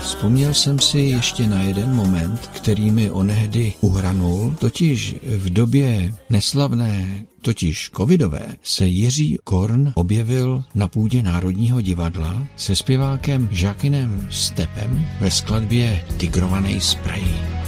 Vzpomněl jsem si ještě na jeden moment, který mi onehdy uhranul, totiž v době neslavné, totiž covidové, se Jiří Korn objevil na půdě Národního divadla se zpěvákem Jacquinem Steppem ve skladbě Tigrovanej sprej.